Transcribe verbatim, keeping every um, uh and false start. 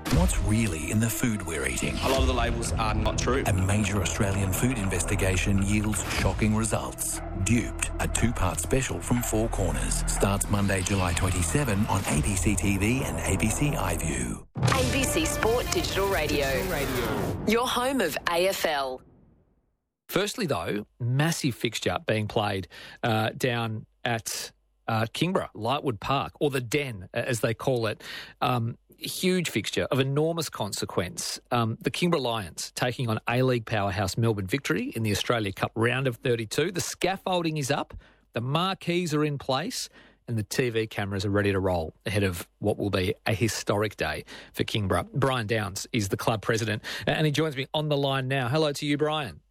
What's really in the food we're eating? A lot of the labels are not true. A major Australian food investigation yields shocking results. Duped, a two-part special from Four Corners, starts Monday, July twenty-seventh on A B C T V and A B C iView. A B C Sport Digital Radio. Radio. Your home of A F L. Firstly, though, massive fixture being played uh, down at uh, Kingborough, Lightwood Park, or the Den, as they call it. Um, huge fixture of enormous consequence. Um, the Kingborough Lions taking on A-League powerhouse Melbourne Victory in the Australia Cup round of thirty-two. The scaffolding is up, the marquees are in place, and the T V cameras are ready to roll ahead of what will be a historic day for Kingborough. Brian Downs is the club president, and he joins me on the line now. Hello to you, Brian.